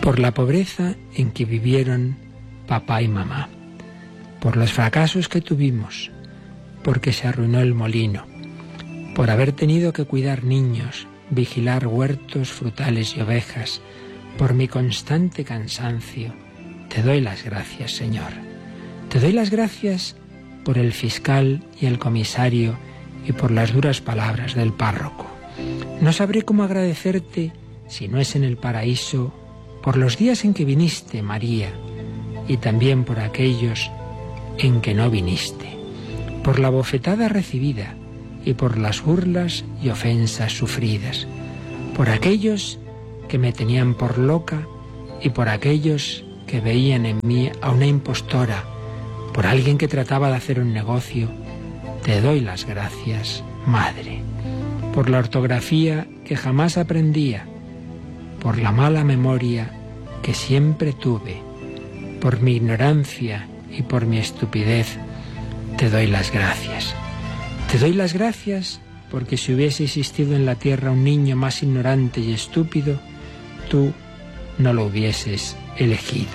por la pobreza en que vivieron papá y mamá, por los fracasos que tuvimos, porque se arruinó el molino, por haber tenido que cuidar niños, vigilar huertos frutales y ovejas, por mi constante cansancio. Te doy las gracias, Señor. Te doy las gracias por el fiscal y el comisario y por las duras palabras del párroco. No sabré cómo agradecerte si no es en el paraíso, por los días en que viniste, María, y también por aquellos en que no viniste, por la bofetada recibida y por las burlas y ofensas sufridas, por aquellos que me tenían por loca y por aquellos que veían en mí a una impostora, por alguien que trataba de hacer un negocio. Te doy las gracias, Madre, por la ortografía que jamás aprendía, por la mala memoria que siempre tuve, por mi ignorancia y por mi estupidez. Te doy las gracias. Te doy las gracias porque si hubiese existido en la tierra un niño más ignorante y estúpido, tú no lo hubieses elegido.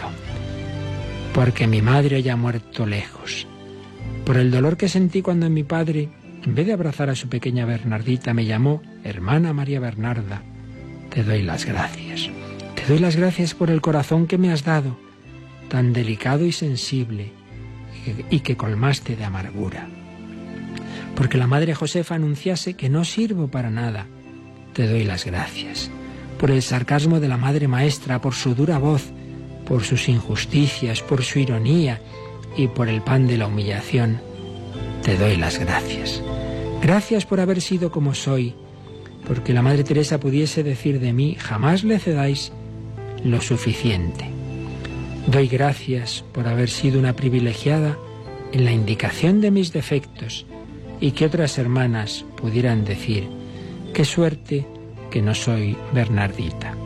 Porque mi madre haya muerto lejos, por el dolor que sentí cuando mi padre, en vez de abrazar a su pequeña Bernardita, me llamó hermana María Bernarda. Te doy las gracias. Te doy las gracias por el corazón que me has dado, tan delicado y sensible, y que colmaste de amargura. Porque la Madre Josefa anunciase que no sirvo para nada. Te doy las gracias. Por el sarcasmo de la Madre Maestra, por su dura voz, por sus injusticias, por su ironía y por el pan de la humillación. Te doy las gracias. Gracias por haber sido como soy, porque la Madre Teresa pudiese decir de mí: jamás le cedáis lo suficiente. Doy gracias por haber sido una privilegiada en la indicación de mis defectos y que otras hermanas pudieran decir: qué suerte que no soy Bernardita.